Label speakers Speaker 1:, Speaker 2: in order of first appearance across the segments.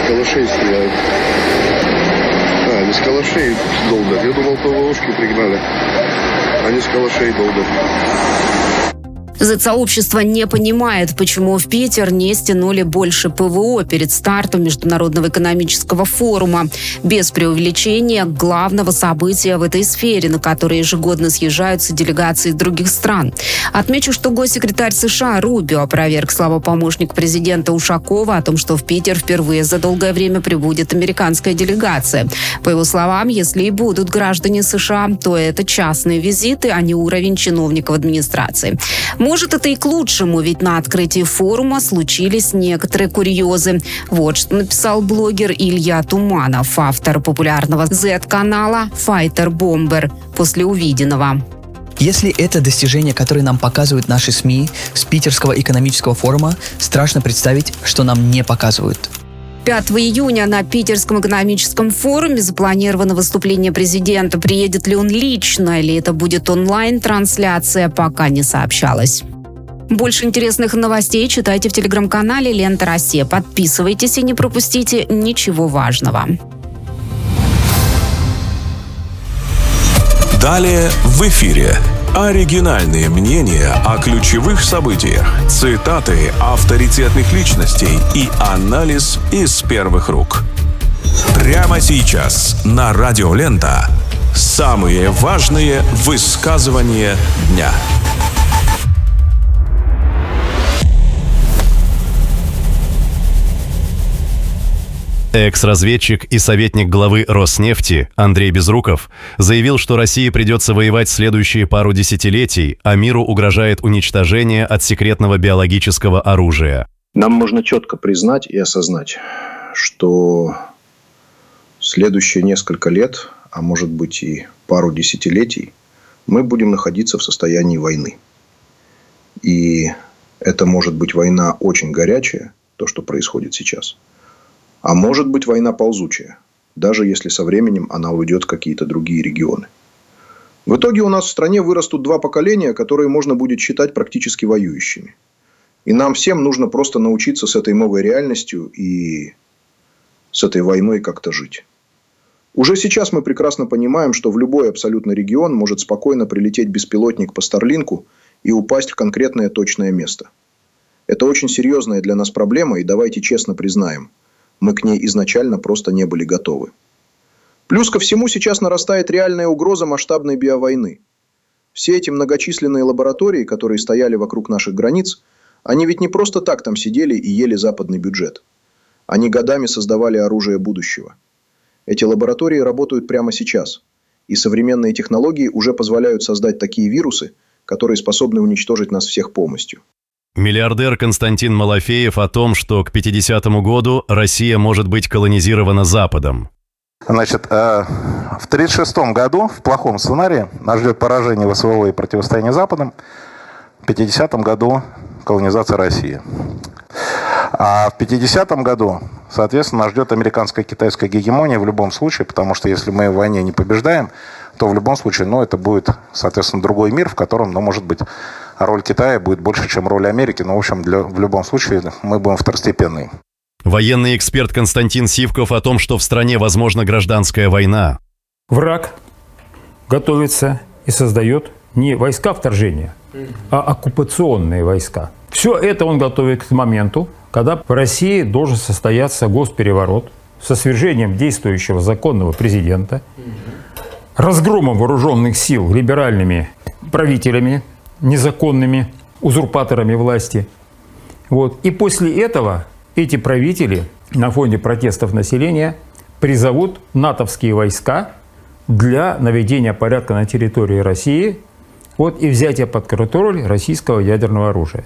Speaker 1: калашей стреляют. Они с калашей долбят. Я думал, ПВОшки пригнали. Они с калашей долбят.
Speaker 2: Z-сообщество не понимает, почему в Питер не стянули больше ПВО перед стартом Международного экономического форума. Без преувеличения главного события в этой сфере, на которое ежегодно съезжаются делегации других стран. Отмечу, что госсекретарь США Рубио опроверг слова помощника президента Ушакова о том, что в Питер впервые за долгое время прибудет американская делегация. По его словам, если и будут граждане США, то это частные визиты, а не уровень чиновников администрации. Может, это и к лучшему, ведь на открытии форума случились некоторые курьезы. Вот что написал блогер Илья Туманов, автор популярного Z-канала «Fighter Bomber» после увиденного.
Speaker 3: Если это достижения, которые нам показывают наши СМИ с Питерского экономического форума, страшно представить, что нам не показывают.
Speaker 2: 5 июня на Питерском экономическом форуме запланировано выступление президента. Приедет ли он лично или это будет онлайн-трансляция, пока не сообщалось. Больше интересных новостей читайте в телеграм-канале «Лента Россия». Подписывайтесь и не пропустите ничего важного.
Speaker 4: Далее в эфире. Оригинальные мнения о ключевых событиях, цитаты авторитетных личностей и анализ из первых рук. Прямо сейчас на Радио Лента самые важные высказывания дня.
Speaker 5: Экс-разведчик и советник главы Роснефти Андрей Безруков заявил, что России придется воевать следующие пару десятилетий, а миру угрожает уничтожение от секретного биологического оружия.
Speaker 6: Нам нужно четко признать и осознать, что следующие несколько лет, а может быть и пару десятилетий, мы будем находиться в состоянии войны. И это может быть война очень горячая, то, что происходит сейчас. А может быть война ползучая, даже если со временем она уйдет в какие-то другие регионы. В итоге у нас в стране вырастут два поколения, которые можно будет считать практически воюющими. И нам всем нужно просто научиться с этой новой реальностью и с этой войной как-то жить. Уже сейчас мы прекрасно понимаем, что в любой абсолютно регион может спокойно прилететь беспилотник по Старлинку и упасть в конкретное точное место. Это очень серьезная для нас проблема, и давайте честно признаем, мы к ней изначально просто не были готовы. Плюс ко всему сейчас нарастает реальная угроза масштабной биовойны. Все эти многочисленные лаборатории, которые стояли вокруг наших границ, они ведь не просто так там сидели и ели западный бюджет. Они годами создавали оружие будущего. Эти лаборатории работают прямо сейчас. И современные технологии уже позволяют создать такие вирусы, которые способны уничтожить нас всех полностью.
Speaker 5: Миллиардер Константин Малафеев о том, что к 50-му году Россия может быть колонизирована Западом.
Speaker 7: Значит, в 1936 году, в плохом сценарии, нас ждет поражение ВСВО и противостояние Западом. В 50-м году колонизация России. А в 50-м году, соответственно, нас ждет американская китайская гегемония в любом случае, потому что если мы в войне не побеждаем, то в любом случае, это будет, соответственно, другой мир, в котором, может быть, роль Китая будет больше, чем роль Америки. Но, в общем, в любом случае мы будем второстепенные.
Speaker 5: Военный эксперт Константин Сивков о том, что в стране возможна гражданская война.
Speaker 8: Враг готовится и создает не войска вторжения, а оккупационные войска. Все это он готовит к моменту, когда в России должен состояться госпереворот со свержением действующего законного президента, разгромом вооруженных сил либеральными правителями, незаконными узурпаторами власти. И после этого эти правители на фоне протестов населения призовут натовские войска для наведения порядка на территории России и взятия под контроль российского ядерного оружия.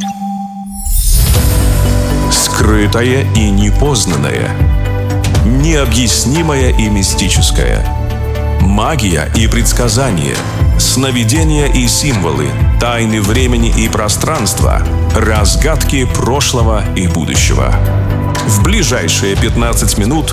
Speaker 4: Скрытое и непознанное, необъяснимое и мистическое, магия и предсказания, сновидения и символы, тайны времени и пространства, разгадки прошлого и будущего. В ближайшие 15 минут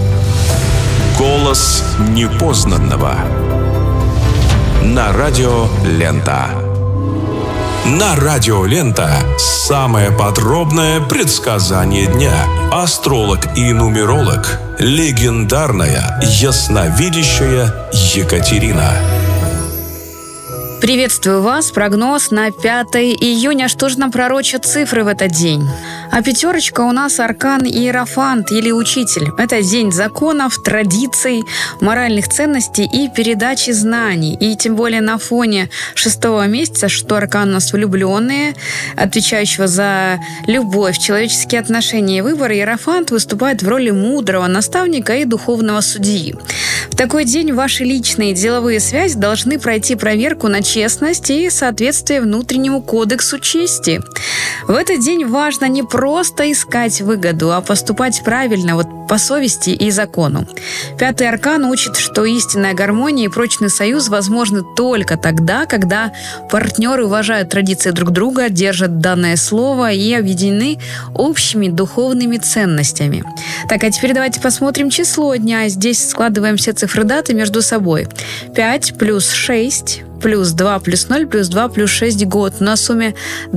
Speaker 4: голос непознанного на Радио Лента. На радио «Лента» самое подробное предсказание дня. Астролог и нумеролог, легендарная ясновидящая Екатерина.
Speaker 9: Приветствую вас. Прогноз на 5 июня. Что же нам пророчат цифры в этот день? А пятерочка у нас аркан Иерофант или Учитель. Это день законов, традиций, моральных ценностей и передачи знаний. И тем более на фоне 6-го месяца, что аркан у нас влюбленные, отвечающего за любовь, человеческие отношения и выборы, Иерофант выступает в роли мудрого наставника и духовного судьи. В такой день ваши личные деловые связи должны пройти проверку на честность и соответствие внутреннему кодексу чести. В этот день важно не просто искать выгоду, а поступать правильно, по совести и закону. 5-й аркан учит, что истинная гармония и прочный союз возможны только тогда, когда партнеры уважают традиции друг друга, держат данное слово и объединены общими духовными ценностями. Так, а теперь давайте посмотрим число дня. Здесь складываем все цифры даты между собой. 5 плюс 6... плюс 2 плюс 0 плюс 2 плюс 6 год. На сумме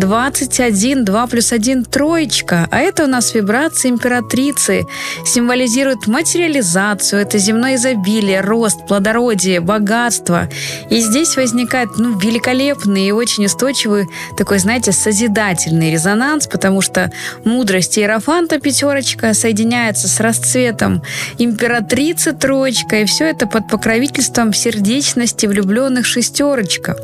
Speaker 9: 21, 2 плюс 1 троечка. А это у нас вибрации императрицы. Символизирует материализацию. Это земное изобилие, рост, плодородие, богатство. И здесь возникает великолепный и очень устойчивый такой, созидательный резонанс, потому что мудрость Иерофанта пятерочка соединяется с расцветом императрицы троечка. И все это под покровительством сердечности влюбленных шестерок.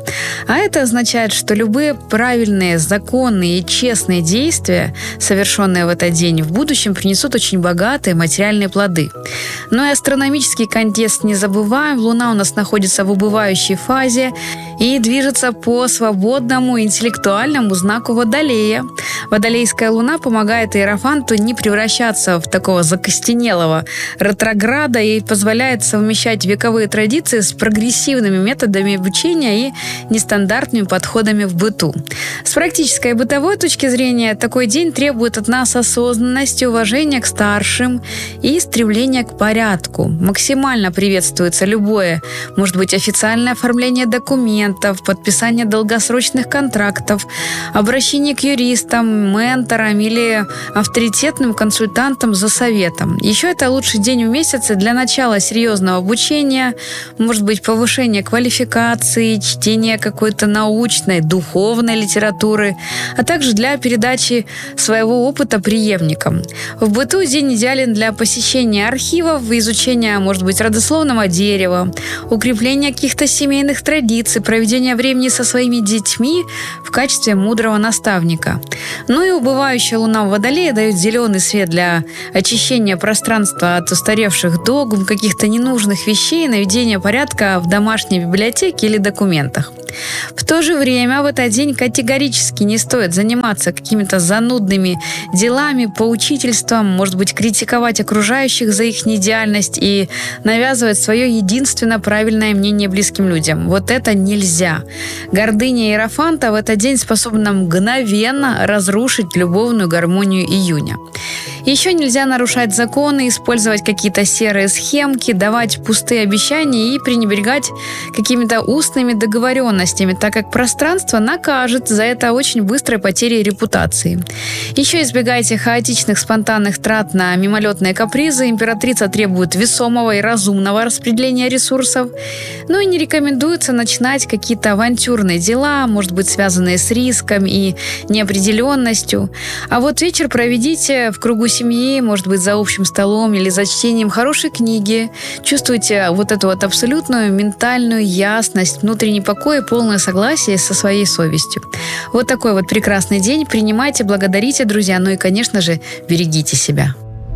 Speaker 9: А это означает, что любые правильные, законные и честные действия, совершенные в этот день, в будущем принесут очень богатые материальные плоды. Но и астрономический контекст не забываем. Луна у нас находится в убывающей фазе и движется по свободному интеллектуальному знаку Водолея. Водолейская луна помогает Иерофанту не превращаться в такого закостенелого ретрограда и позволяет совмещать вековые традиции с прогрессивными методами обучения и нестандартными подходами в быту. С практической и бытовой точки зрения такой день требует от нас осознанности, уважения к старшим и стремления к порядку. Максимально приветствуется любое, может быть, официальное оформление документов, подписание долгосрочных контрактов, обращение к юристам, менторам или авторитетным консультантам за советом. Еще это лучший день в месяце для начала серьезного обучения, может быть, повышения квалификации, чтение какой-то научной, духовной литературы, а также для передачи своего опыта преемникам. В быту день идеален для посещения архивов, изучения, может быть, родословного дерева, укрепления каких-то семейных традиций, проведения времени со своими детьми в качестве мудрого наставника. Ну и убывающая луна в Водолее дает зеленый свет для очищения пространства от устаревших догм, каких-то ненужных вещей, наведения порядка в домашней библиотеке или документах. В то же время в этот день категорически не стоит заниматься какими-то занудными делами, поучительством, может быть, критиковать окружающих за их неидеальность и навязывать свое единственно правильное мнение близким людям. Вот это нельзя. Гордыня Иерофанта в этот день способна мгновенно разрушить любовную гармонию июня. Еще нельзя нарушать законы, использовать какие-то серые схемки, давать пустые обещания и пренебрегать какими-то устными договоренностями, так как пространство накажет за это очень быстрой потерей репутации. Еще избегайте хаотичных спонтанных трат на мимолетные капризы. Императрица требует весомого и разумного распределения ресурсов. Ну и не рекомендуется начинать какие-то авантюрные дела, может быть, связанные с риском и неопределенностью. А вот вечер проведите в кругу семьи, может быть, за общим столом или за чтением хорошей книги. Чувствуйте вот эту вот абсолютную ментальную ясность, внутренний покой и полное согласие со своей совестью. Вот такой вот прекрасный день. Принимайте, благодарите, друзья. Ну и, конечно же, берегите себя.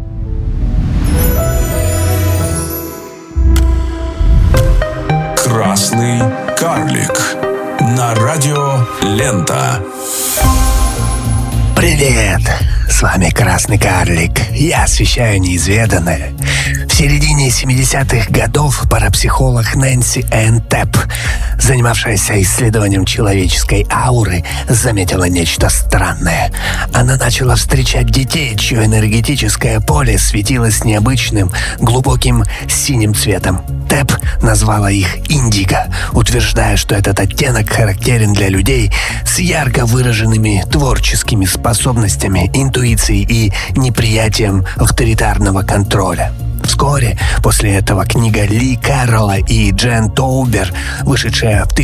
Speaker 4: Красный карлик на радио «Лента».
Speaker 10: Привет! С вами Красный Карлик. Я освещаю неизведанное. В середине 70-х годов парапсихолог Нэнси Энн Тэп, занимавшаяся исследованием человеческой ауры, заметила нечто странное. Она начала встречать детей, чье энергетическое поле светилось необычным, глубоким синим цветом. Тэп назвала их индиго, утверждая, что этот оттенок характерен для людей с ярко выраженными творческими способностями, интуицией и неприятием авторитарного контроля. Вскоре после этого книга Ли Кэрролла и Джен Тоубер, вышедшая в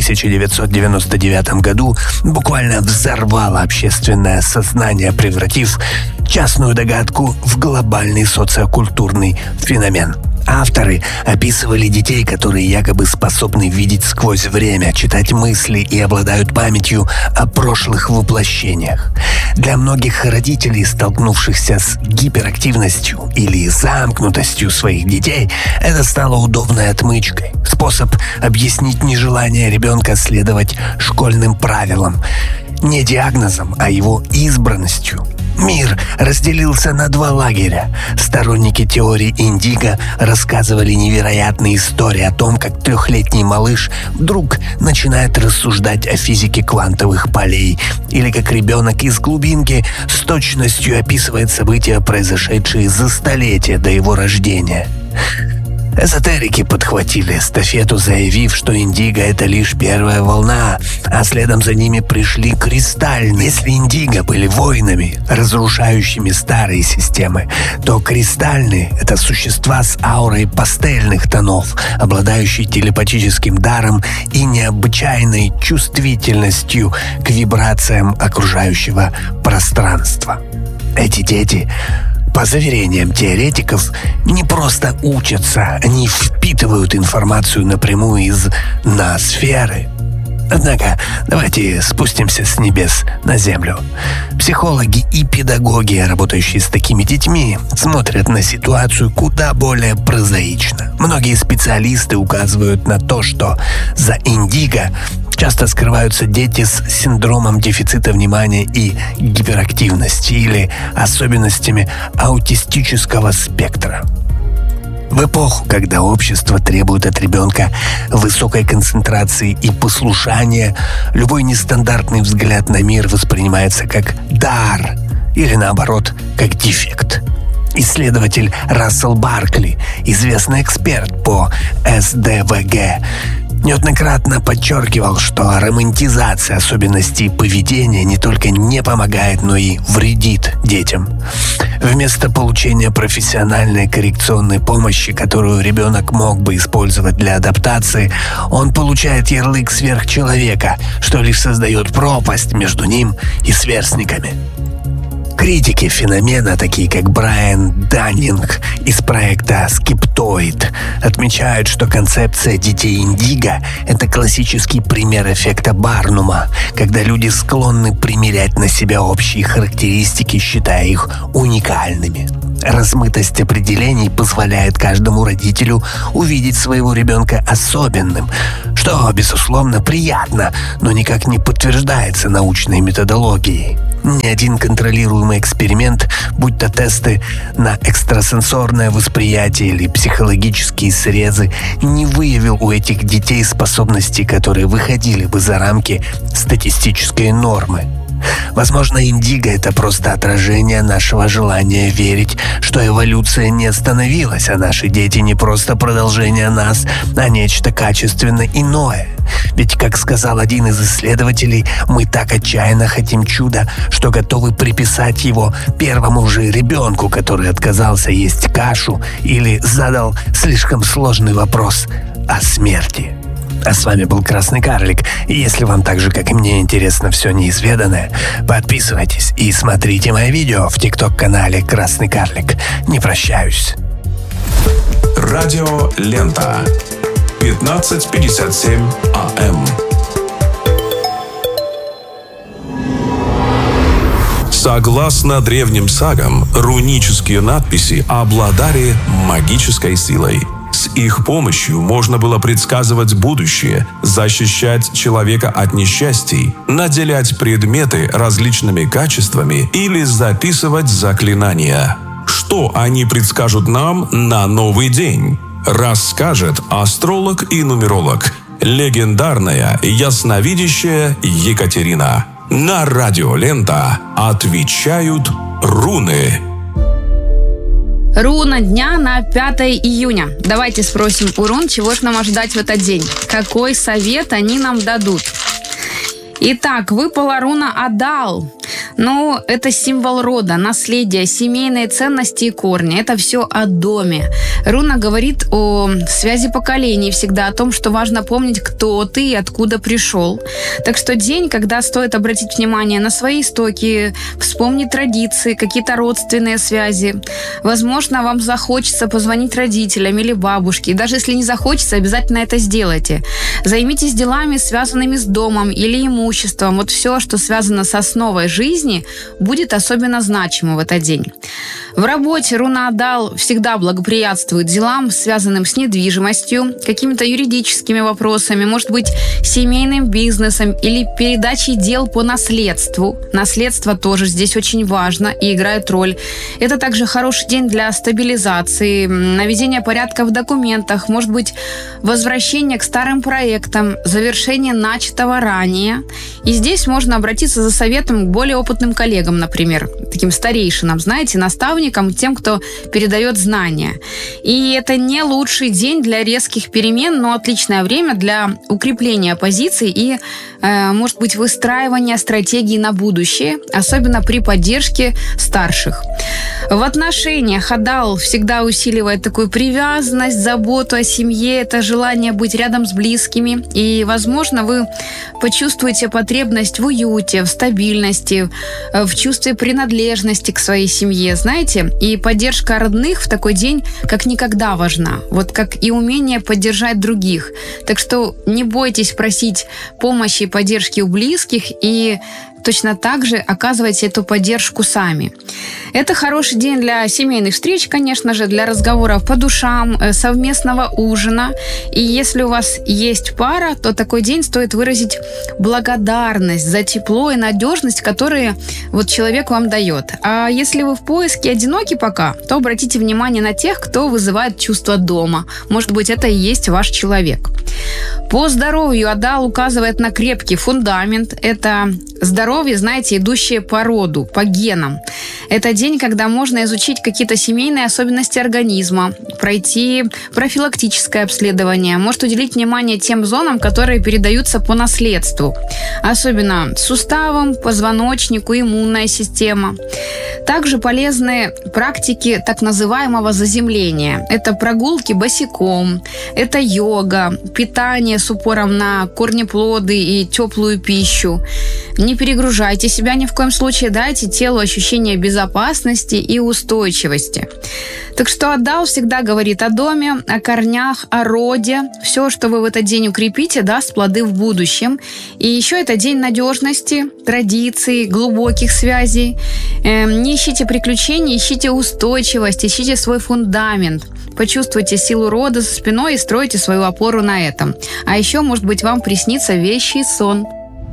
Speaker 10: 1999 году, буквально взорвала общественное сознание, превратив частную догадку в глобальный социокультурный феномен. Авторы описывали детей, которые якобы способны видеть сквозь время, читать мысли и обладают памятью о прошлых воплощениях. Для многих родителей, столкнувшихся с гиперактивностью или замкнутостью своих детей, это стало удобной отмычкой. Способ объяснить нежелание ребенка следовать школьным правилам. Не диагнозом, а его избранностью. Мир разделился на два лагеря. Сторонники теории индиго рассказывали невероятные истории о том, как 3-летний малыш вдруг начинает рассуждать о физике квантовых полей, или как ребенок из глубинки с точностью описывает события, произошедшие за столетия до его рождения. Эзотерики подхватили эстафету, заявив, что индиго — это лишь первая волна, а следом за ними пришли кристальные. Если индиго были воинами, разрушающими старые системы, то кристальные — это существа с аурой пастельных тонов, обладающие телепатическим даром и необычайной чувствительностью к вибрациям окружающего пространства. Эти дети, по заверениям теоретиков, не просто учатся, они впитывают информацию напрямую из ноосферы. Однако давайте спустимся с небес на землю. Психологи и педагоги, работающие с такими детьми, смотрят на ситуацию куда более прозаично. Многие специалисты указывают на то, что за индиго часто скрываются дети с синдромом дефицита внимания и гиперактивности или особенностями аутистического спектра. В эпоху, когда общество требует от ребенка высокой концентрации и послушания, любой нестандартный взгляд на мир воспринимается как дар или, наоборот, как дефект. Исследователь Рассел Баркли, известный эксперт по СДВГ, неоднократно подчеркивал, что романтизация особенностей поведения не только не помогает, но и вредит детям. Вместо получения профессиональной коррекционной помощи, которую ребенок мог бы использовать для адаптации, он получает ярлык сверхчеловека, что лишь создает пропасть между ним и сверстниками. Критики феномена, такие как Брайан Даннинг из проекта «Скептоид», отмечают, что концепция детей индиго — это классический пример эффекта Барнума, когда люди склонны примерять на себя общие характеристики, считая их уникальными. Размытость определений позволяет каждому родителю увидеть своего ребенка особенным, что, безусловно, приятно, но никак не подтверждается научной методологией. Ни один контролируемый эксперимент, будь то тесты на экстрасенсорное восприятие или психологические срезы, не выявил у этих детей способностей, которые выходили бы за рамки статистической нормы. Возможно, индиго — это просто отражение нашего желания верить, что эволюция не остановилась, а наши дети не просто продолжение нас, а нечто качественно иное. Ведь, как сказал один из исследователей, мы так отчаянно хотим чуда, что готовы приписать его первому же ребенку, который отказался есть кашу или задал слишком сложный вопрос о смерти. А с вами был Красный Карлик. И если вам так же, как и мне, интересно все неизведанное, подписывайтесь и смотрите мои видео в ТикТок-канале Красный Карлик. Не прощаюсь.
Speaker 4: Радио Лента. 15:57 АМ. Согласно древним сагам, рунические надписи обладали магической силой. С их помощью можно было предсказывать будущее, защищать человека от несчастий, наделять предметы различными качествами или записывать заклинания. Что Что они предскажут нам на новый день? Расскажет астролог и нумеролог, легендарная ясновидящая Екатерина. На радио «Лента» отвечают руны.
Speaker 9: Руна дня на 5 июня. Давайте спросим у рун, чего же нам ожидать в этот день. Какой совет они нам дадут? Итак, выпала руна Адал. Ну, это символ рода, наследия, семейные ценности и корни. Это все о доме. Руна говорит о связи поколений, всегда о том, что важно помнить, кто ты и откуда пришел. Так что день, когда стоит обратить внимание на свои истоки, вспомнить традиции, какие-то родственные связи. Возможно, вам захочется позвонить родителям или бабушке. И даже если не захочется, обязательно это сделайте. Займитесь делами, связанными с домом или имуществом. Вот все, что связано с основой жизни, будет особенно значимо в этот день. В работе руна Адал всегда благоприятствует делам, связанным с недвижимостью, какими-то юридическими вопросами, может быть, семейным бизнесом или передачей дел по наследству. Наследство тоже здесь очень важно и играет роль. Это также хороший день для стабилизации, наведения порядка в документах, может быть, возвращение к старым проектам, завершение начатого ранее. И здесь можно обратиться за советом к более опытным коллегам, например, таким старейшинам, знаете, наставникам, тем, кто передает знания. И это не лучший день для резких перемен, но отличное время для укрепления позиций и, может быть, выстраивания стратегий на будущее, особенно при поддержке старших. В отношениях Адал всегда усиливает такую привязанность, заботу о семье, это желание быть рядом с близкими. И, возможно, вы почувствуете потребность в уюте, в стабильности, в чувстве принадлежности к своей семье, знаете. И поддержка родных в такой день как никогда важна. Вот как и умение поддержать других. Так что не бойтесь просить помощи и поддержки у близких и точно так же оказывайте эту поддержку сами. Это хороший день для семейных встреч, конечно же, для разговоров по душам, совместного ужина. И если у вас есть пара, то такой день стоит выразить благодарность за тепло и надежность, которые вот человек вам дает. А если вы в поиске одиноки пока, то обратите внимание на тех, кто вызывает чувство дома. Может быть, это и есть ваш человек. По здоровью Адал указывает на крепкий фундамент. Это здоровье, знаете, идущее по роду, по генам. Это день, когда можно изучить какие-то семейные особенности организма, пройти профилактическое обследование, может уделить внимание тем зонам, которые передаются по наследству. Особенно суставам, позвоночнику, иммунная система. Также полезны практики так называемого заземления. Это прогулки босиком, это йога, питание с упором на корнеплоды и теплую пищу. Не перегружайте себя ни в коем случае, дайте телу ощущение безопасности и устойчивости. Так что Адал всегда говорит о доме, о корнях, о роде. Все, что вы в этот день укрепите, даст плоды в будущем. И еще это день надежности, традиций, глубоких связей. Не ищите приключений, ищите устойчивость, ищите свой фундамент. Почувствуйте силу рода за спиной и стройте свою опору на этом. А еще, может быть, вам приснится вещий сон.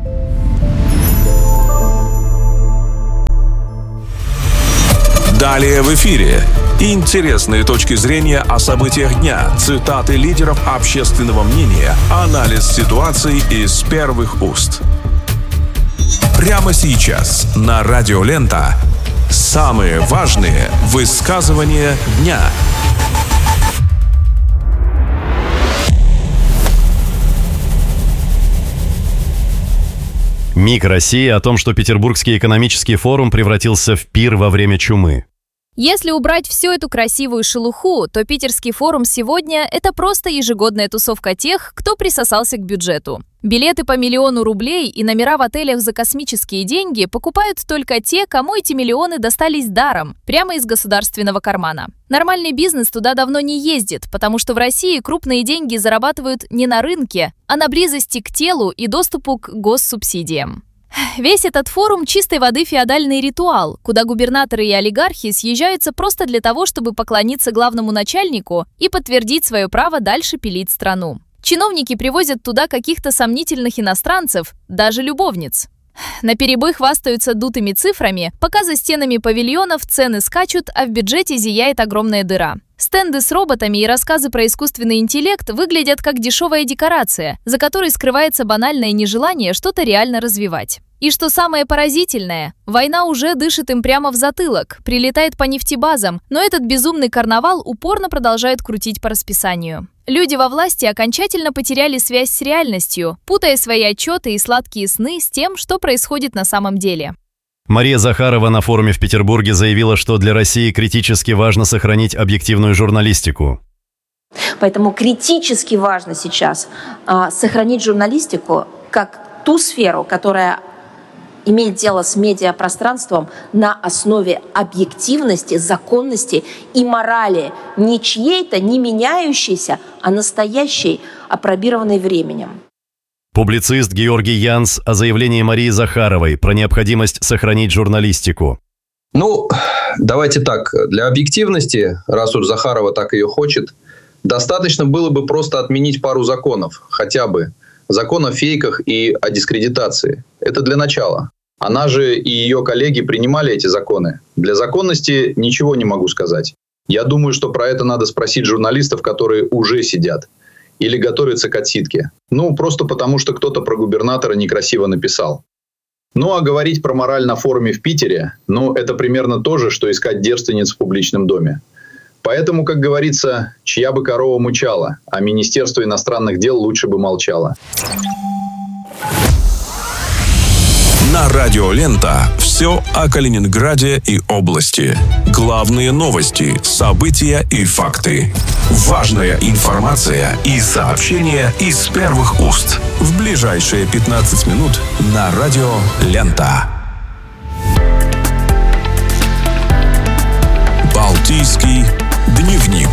Speaker 4: Далее в эфире интересные точки зрения о событиях дня, цитаты лидеров общественного мнения, анализ ситуации из первых уст. Прямо сейчас на радио «Лента» самые важные высказывания дня.
Speaker 5: МИГ России о том, что Петербургский экономический форум превратился в пир во время чумы.
Speaker 11: Если убрать всю эту красивую шелуху, то Питерский форум сегодня – это просто ежегодная тусовка тех, кто присосался к бюджету. Билеты по 1 000 000 рублей и номера в отелях за космические деньги покупают только те, кому эти миллионы достались даром, прямо из государственного кармана. Нормальный бизнес туда давно не ездит, потому что в России крупные деньги зарабатывают не на рынке, а на близости к телу и доступу к госсубсидиям. Весь этот форум чистой воды феодальный ритуал, куда губернаторы и олигархи съезжаются просто для того, чтобы поклониться главному начальнику и подтвердить свое право дальше пилить страну. Чиновники привозят туда каких-то сомнительных иностранцев, даже любовниц. Наперебой хвастаются дутыми цифрами, пока за стенами павильонов цены скачут, а в бюджете зияет огромная дыра. Стенды с роботами и рассказы про искусственный интеллект выглядят как дешевая декорация, за которой скрывается банальное нежелание что-то реально развивать. И что самое поразительное, война уже дышит им прямо в затылок, прилетает по нефтебазам, но этот безумный карнавал упорно продолжает крутить по расписанию. Люди во власти окончательно потеряли связь с реальностью, путая свои отчеты и сладкие сны с тем, что происходит на самом деле.
Speaker 5: Мария Захарова на форуме в Петербурге заявила, что для России критически важно сохранить объективную журналистику.
Speaker 12: Поэтому критически важно сейчас сохранить журналистику как ту сферу, которая имеет дело с медиапространством на основе объективности, законности и морали. Не чьей-то, не меняющейся, а настоящей, апробированной временем.
Speaker 5: Публицист Георгий Янс о заявлении Марии Захаровой про необходимость сохранить журналистику.
Speaker 13: Давайте так. Для объективности, раз уж Захарова так ее хочет, достаточно было бы просто отменить пару законов. Хотя бы. Закон о фейках и о дискредитации. Это для начала. Она же и ее коллеги принимали эти законы. Для законности ничего не могу сказать. Я думаю, что про это надо спросить журналистов, которые уже сидят. Или готовятся к отсидке. Просто потому, что кто-то про губернатора некрасиво написал. А говорить про мораль на форуме в Питере, это примерно то же, что искать девственниц в публичном доме. Поэтому, как говорится, чья бы корова мычала, а Министерство иностранных дел лучше бы молчало.
Speaker 4: На радио «Лента» все о Калининграде и области. Главные новости, события и факты. Важная информация и сообщения из первых уст. В ближайшие 15 минут на радио «Лента». Балтийский дневник.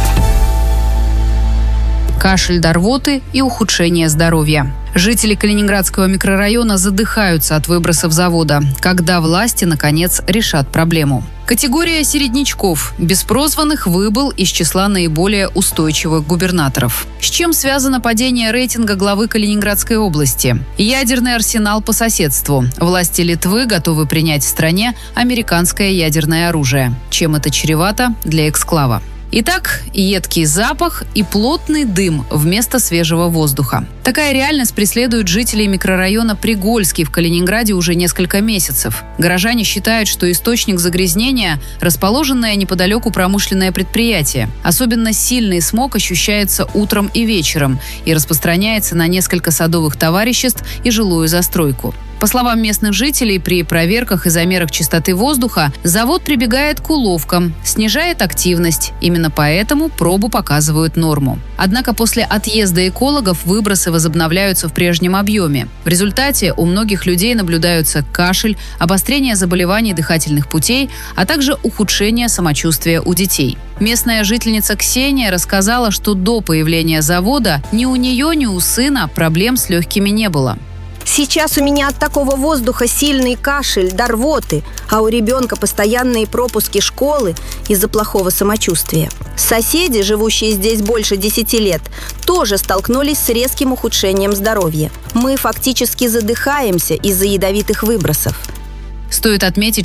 Speaker 2: Кашель до рвоты и ухудшение здоровья. Жители Калининградского микрорайона задыхаются от выбросов завода. Когда власти, наконец, решат проблему? Категория середнячков без прозванных выбыл из числа наиболее устойчивых губернаторов. С чем связано падение рейтинга главы Калининградской области? Ядерный арсенал по соседству. Власти Литвы готовы принять в стране американское ядерное оружие. Чем это чревато для эксклава? Итак, едкий запах и плотный дым вместо свежего воздуха. Такая реальность преследует жителей микрорайона Пригольский в Калининграде уже несколько месяцев. Горожане считают, что источник загрязнения – расположенное неподалеку промышленное предприятие. Особенно сильный смог ощущается утром и вечером и распространяется на несколько садовых товариществ и жилую застройку. По словам местных жителей, при проверках и замерах чистоты воздуха завод прибегает к уловкам, снижает активность. Именно поэтому пробу показывают норму. Однако после отъезда экологов выбросы возобновляются в прежнем объеме. В результате у многих людей наблюдаются кашель, обострение заболеваний дыхательных путей, а также ухудшение самочувствия у детей. Местная жительница Ксения рассказала, что до появления завода ни у нее, ни у сына проблем с легкими не было.
Speaker 14: Сейчас у меня от такого воздуха сильный кашель до рвоты, а у ребенка постоянные пропуски школы из-за плохого самочувствия. Соседи, живущие здесь больше 10 лет, тоже столкнулись с резким ухудшением здоровья. Мы фактически задыхаемся из-за ядовитых выбросов.
Speaker 2: Стоит отметить,